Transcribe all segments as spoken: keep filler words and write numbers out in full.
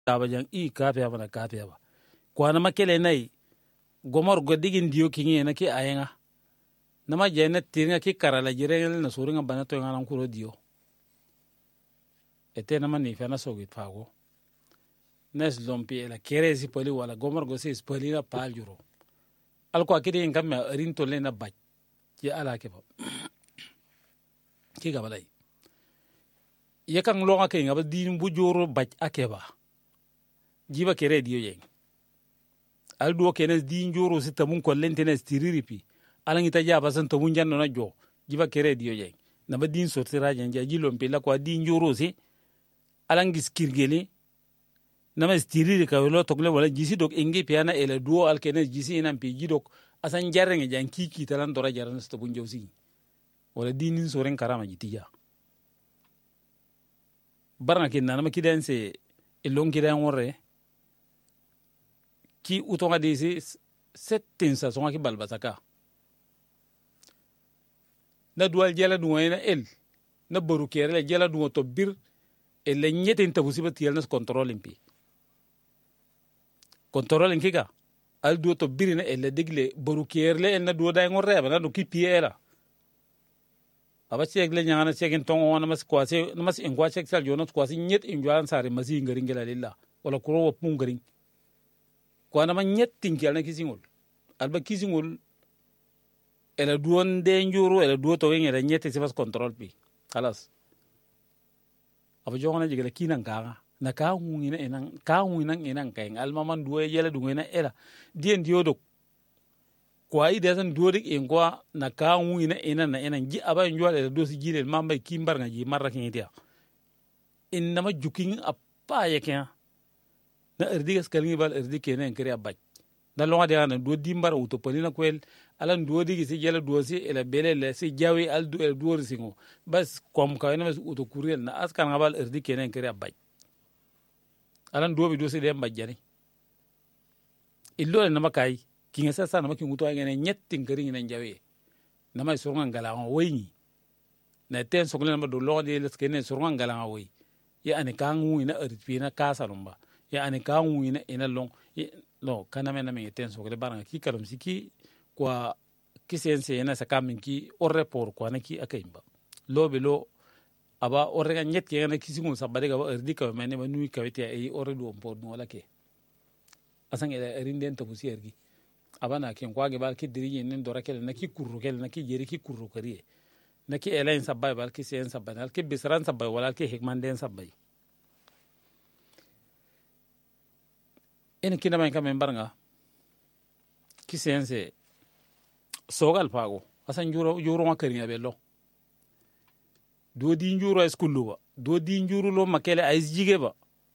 tabajan i kafe bana kafe ba kwana makele nai gomor godigin diyo kingi na ki ayenga nama jena tiringa ki karala jirengel na suringa bana to ngana kuro diyo ete nama ni fena sogit fago nes lompi ela kere si poli wala gomor go si poli na paljuro alko akide ingam me arin to lena baj ya ala ke ba ki ga balai yekan longa ke ngaba din bu joro baj akeba jiba kere diyo yeng al duwo kenes din joro si tamun kollen tenes tiriripi alangi ta jaba san tamun janno na jo jiba kere diyo yeng na ba din sortira janja jilom pe la kwa din joro si alangi skirgeli na ma stiriri ka wala tokle wala jisi dok engi piana ele duwo al kenes jisi inam pe jidok asan jarenge jan kiki talan dora jaran sto bun jawsi wala dinin soren karama jitiya barna kin na ma kidense elon kidan worre ki utonga disi settin sa songa ki balbasaka na duwal jela duwa ina el na boru kere la jela duwa to bir e le nyete inta busiba tiyal nas control impi control inkiga al duwa to bir ina el digle boru kere le el na duwa da ngorre ba na do ki piera aba chek le nyana cheken tongo wana mas kwase mas ingwa chek sal jonot kwase nyet ingwa sare masi ngaringela lilla wala kuro wa pungaring kwana ma nyettin kyalna kisingol alba kisingol ela duon de njuru ela duo to ngere nyette sibas control pi khalas aba jongana jigela kinan kaga na ka ngina enan ka ngina enan kay alma man duo yela du ngena ela dien diodo kwa ide san duo dik en kwa na ka ngina enan na enan ji aba njwal ela do si jilel mamba kimbar nga ji marra kindia inma juking appa yeken na erdigas kalngi bal erdi kenen kere abaj na longa de ana do dimbar auto polina kwel alan do digi si jela do si ela belele si jawi al do el do singo bas kom ka ina mas auto kurel na askan ngabal erdi kenen kere abaj alan do bi do si de mbajani illo na makai kinga sasa na makin uto ngene nyettin keri ngene jawi na may surunga ngala wayni na ten sokle na do longa de les kenen surunga ngala way ya ani kangu ina erdi na kasa rumba ya ani ka ina ina long no kana mena me ten so ke baranga ki karam siki kwa kisense ina sakamin ki orre por kwa na ki akaimba lobe lo aba orre ga nyet ke na kisingun sabade ga erdi ka mene ma nui ka wete ay orre do por no la ke asan ila erinden to busi ergi aba na ken kwa ge bal ki diri nen do rakel na ki kurru kel na ki jeri ki kurru kariye na ki elain sabay bal ki sen sabay al ki bisran sabay wala ki hikman den sabay ene kina man kamen baranga kisense sogal pago asan juro juro makari ya bello do di juro eskullu ba do di juro lo makele ay jige ba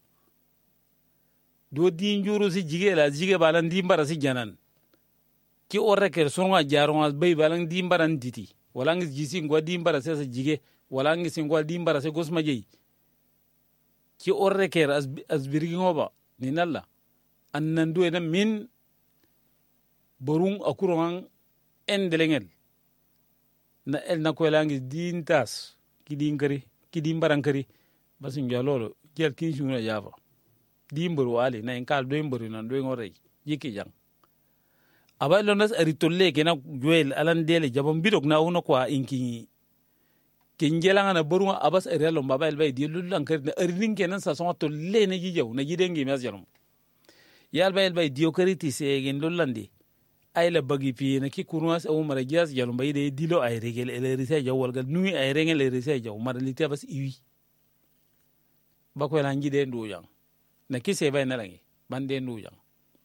do di juro si jige la jige ba lan di mbara si janan ki orre ke songa jaronga bay balang di mbaran diti wala ngi jisi ngwa di mbara se sa jige wala ngi singwa di mbara se gosma jeyi ki orre ke as asbirgi ngoba ni nalla annan duwe na min borung akurongan endelengel na el na kwelangi din tas ki din kari ki din barankari basin jalolo jel kin shuna java din boru ali na enkal do boru na do ngore yiki jang aba lonas aritolle kena joel alan dele jabon bidok na uno kwa inki kinjelanga na borunga abas erelo mbaba el bay di lulan kari na erning kenan sa songa to le na jijaw na jidengi mes jalom yal bayel bay diokariti segen lollandi ay la bagi pi na ki kurwas o mara jas jalum bay de dilo ay regel ele risa jawal gal nui ay regel ele risa jaw mara liti bas iwi bako la ngide ndu yang na ki se bay na langi bande ndu yang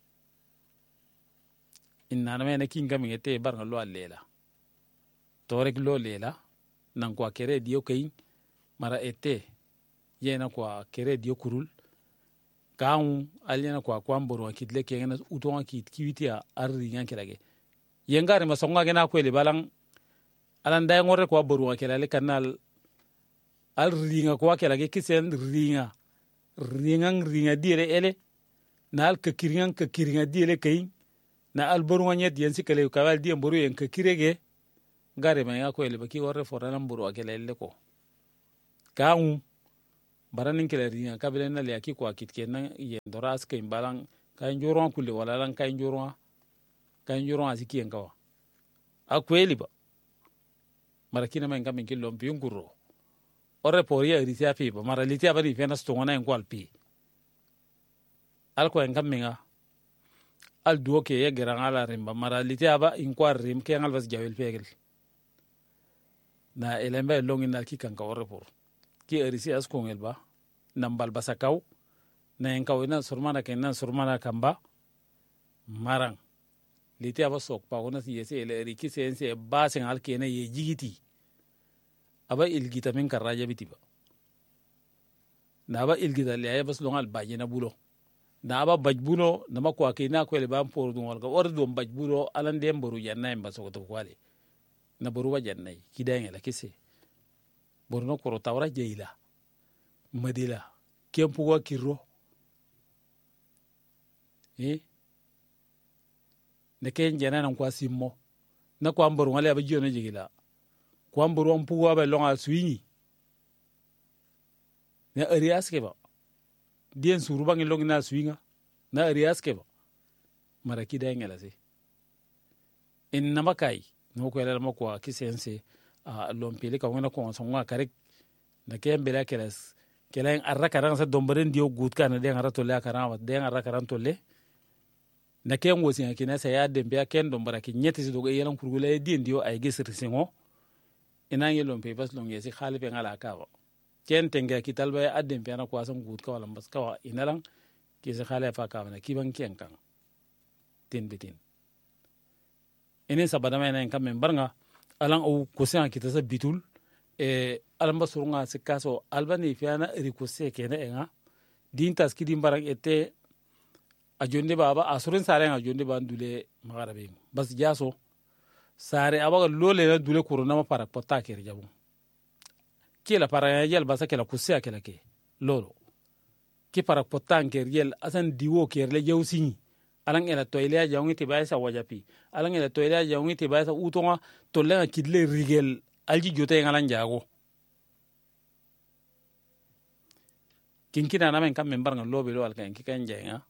inna na me na kinga mi ete bar ngalo alela to rek lo lela nan kwa kere dio kay mara ete yena kwa kere dio kurul kaun alina kwa kwamboro kitle ke ngana utonga kit kiwitia arri nyanke lage yengare masonga gena ko le balang alan day ngore ko boru ke le kanal al ringa ko ke lage kisen ringa ringa ringa dire ele nal ke kiringa ke kiringa dire kay na al boru nyet yen sikale ko wal di boru yen ke kirege gare ma ya ko le baki wore foranam boru ke le ko kaun baranin kele ringa kabile na le aki kwa kitke na yendora aska imbalang kain joron kule wala lang kain joron kain joron asiki enkawa akweli ba marakina men kamin kilom piunguro ore poria risia fi ba mara litia ba ri fena stongona en kwalpi alko en kaminga al duo ke ye geranga la rimba mara litia ba in kwar rim ke ngal bas jawel pegel na elemba longin al ki kan ka ore por ki risia as kongel ba nambal basakaw na en kawina surmana ken nan surmana kamba marang litia ba sok pa ona si yese ele ri ki sense ba sen al kene ye jigiti aba ilgita min karaja bitiba na ba ilgita le ay bas longal bajina bulo na aba bajbulo na makwa ke na ko le bam por dum walga or dum bajbulo alan dem boru janna en baso to kwale na boru wa janna kidanga la kisse borno ko tawra jeila madila kempu wa kiro eh ne ken jana nan kwa simmo na kwa boru ngale aba jona jigila kwamburu ampuwa ba longa suini na arias ke ba dien suru bangi longi na suinga na arias ke ba maraki da ngela se in namakai no ko la mako kisense a lompele ka ngona ko so ngwa karek na kembela kelas kelen arraka ran sa dombaren dio gut kana de ngara to le akara wa de ngara karan to le na ken wosi ngina sa ya dembe ken dombara ki nyeti si dogo yelan kurgule dien dio ay gesir singo ina yelon pe bas long yesi khalife ngala kawa ken tenga kital bay adem pe na kwa san gut ka wala bas kawa inalang kisi khalifa ka na kiban ken kan tin bitin ene sabada may na kam membarnga alang o kusen kitasa bitul e alamba surunga sikaso albani fiana rikose kene enga dintas kidim barang ete ajonde baba asurin sare ajonde bandule magarabe bas jaso sare abaga lole na dule kuruna ma parak pota ke jabu kila para yel basa kala kusia kala ke lolo ki parak pota ke yel asan diwo ke le jawsini alang ela toilia jawngi te baysa wajapi alang ela toilia jawngi te baysa utonga tolla kidle rigel alji jote ngalan jago kinkina na men kam membar ngal lobe lo alkan ki kan jenga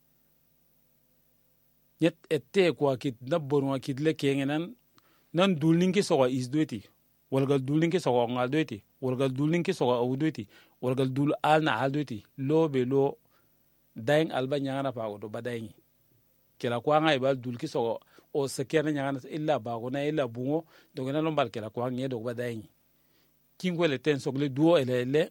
yet ette kwa kid nabboru kidle kengenan nan dulninki soga isdoiti walgal dulninki soga ngaldoiti walgal dulninki soga awdoiti walgal dul alna aldoiti lobe lo daing alba nyangana pago do badaingi kela kwa ngai bal dulki soga o sekena nyangana illa bago na illa bungo do gena lombal kela kwa ngi do badaingi kingwele ten sogle duo ele ele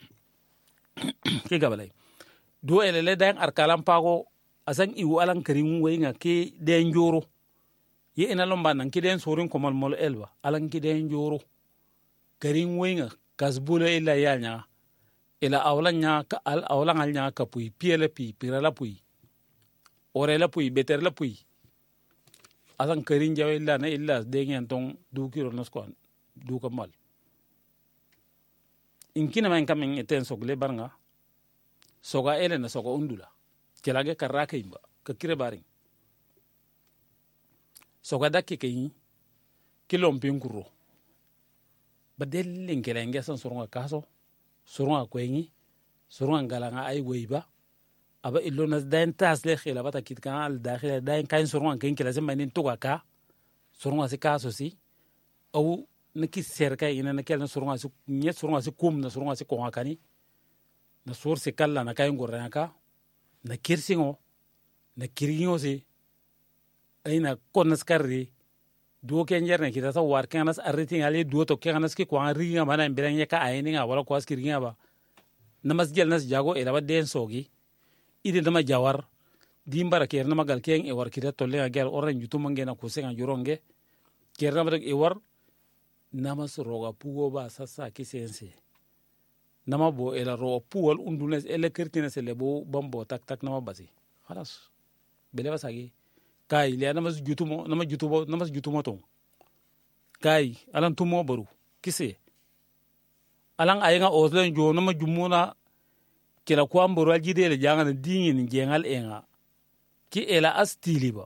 ke gabalai duo ele ele daing arkalam pago asan iwu alan karim wenga ke den joro ye ina lomba nan kiden sorin komal mol elba alan kiden joro karim wenga kasbula illa yanya ila awlanya ka al awlan alnya ka pui piele pi pirala pui orela pui beter la pui asan karim jawe illa na illa dengen ton du kiro noskon du kamal inkina man kamen eten sogle barnga soga ele na soga undula kelage karaka imba ka kire baring soga dakke kay kilom pinkuro badellen kelenge san soronga kaso soronga kwengi soronga galanga ay weiba aba ilona dain tas le khila bata kitkan al dakhila dain kain soronga ken kila sem manin tuga ka soronga se kaso si au niki serka ina na kelna soronga su nyet soronga se kum na soronga se konga kani na sor se kala na kain gorranka na kirsingo na kiringo se aina konas karri duo ken jerne kita sa war kenas arriting ale duo to kenas ki kwa ringa mana mbiranya ka aini nga wala kwa skiringa ba namas gel nas jago ela ba den sogi ide dama jawar dimbara ker na magal ken e war kita to le gel oran jutu mangena ko senga juronge ker na e war namas roga pugo ba sasa kisense nama bo ela ro puol undunes ele kertine se lebo bambo tak tak nama basi khalas bele basagi kai le namas jutumo nama jutubo namas jutumo to kai alan tumo baru kise alang ayenga oslen jo nama jumuna kila kwamboro aljide le jangana dingin jengal enga ki ela astiliba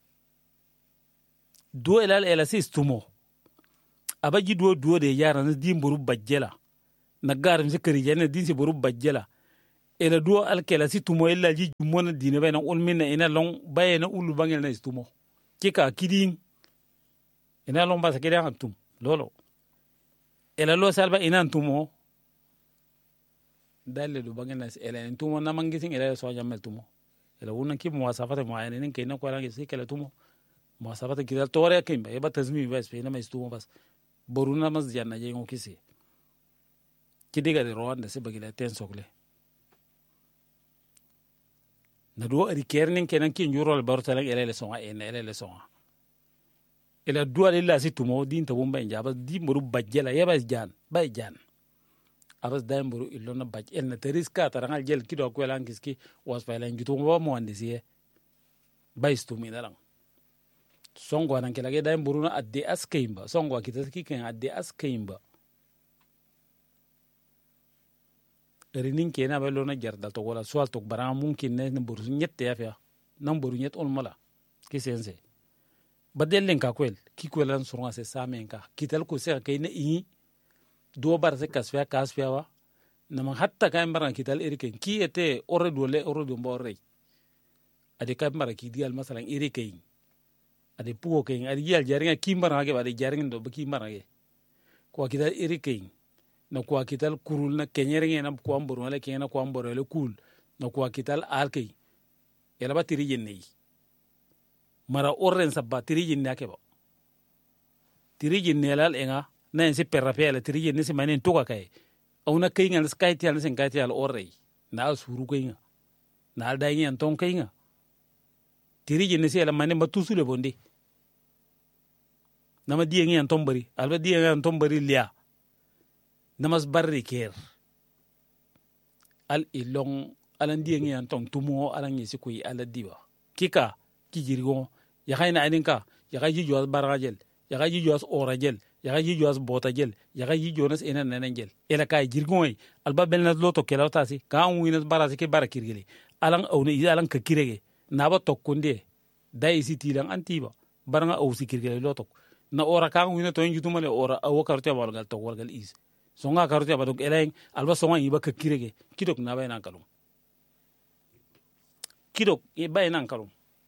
do ela ela sistumo abaji do do de yara na dimburu bajjela nagarim si kari jana din si boru bajjela ela duwa alkela si tumo illa ji mona dine bayna ulminna ina long bayna ulu bangel na istumo kika kidin ina long basa kidin antum lolo ela lo salba ina antumo dalle do bangel na ela antumo na mangisin ela so jamel tumo ela wona ki muwasafata muayana nin kayna ko rangi si kala tumo muwasafata kidal tore kimba eba tazmi bas fe na ma istumo bas boruna mas janna je ngo kisi kidiga de Rwanda se bagila ten sogle na do ari kernin kenan kin jurol bartalan ele le songa en ele le songa ela do ala si tumo din ta bomba njaba di moru bajjela yeba jan bay jan abas day moru ilona baj el na teriska tarangal jel kido ko lan kiski was fa lan jutu mo mo andisi bay stumi dalang songo nan kala ge day moru na adde askaimba songo kitaski ken adde askaimba rinin kena ba lona jarda to wala swal to bara mumkin ne boru nyette ya fa nan boru nyet on mala kisense badellen ka kwel ki kwelan surwa se samen ka kital ko se kay ne yi do bar se kasfa kasfa wa nama hatta kay mbaran kital eriken ki ete orre do le orre do mbore ade kay mbara ki dial masalan eriken ade puo ken ade yal jaringa ki mbara ge ade jaringa do ki mbara ge ko kital eriken na kwa kital kurul na kenyere na kwa mboro wala kena kwa mboro wala kul na kwa kital alkay ela ba tiri jenne mara orren sabba tiri jenne akeba tiri jenne lal enga na en si perrapela tiri jenne si manen toka kay awna kay ngal sky tial sen kay tial orre na al suru kay nga na al dayni an ton kay nga tiri jenne si ela manen ba tusule bonde nama diengi an tombari alba diengi an tombari lia namas barri ker al ilong alan diengi an tong tumo alan yesi kuy ala diba kika kijirgo ya khayna aninka ya khayi jos baragel ya khayi jos oragel ya khayi jos botagel ya khayi jonas enen nenengel ela kay jirgoy alba belna loto kelawtasi ka an winas barasi ke barakirgeli alan awne alan ka kirege naba tokkunde dai siti lan antiba baranga aw sikirgeli loto na ora ka an wina to njutumale ora awokarte walgal to walgal is songa karote ba dog eleng alba songa iba ka kirege kidok na bay nan kalum kidok e bay nan kalum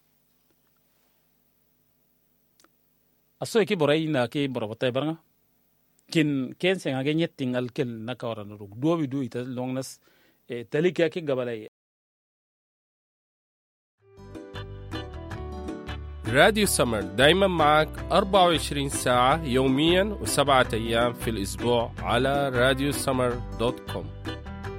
aso ki boray na ki borobata baranga kin ken senga ge nyetting al kel na kawara no do bi do ita longnas e talika ki gabalay راديو سمر دايما معك أربعة وعشرين ساعة يوميا وسبعة أيام في الأسبوع على راديو سمر دوت كوم.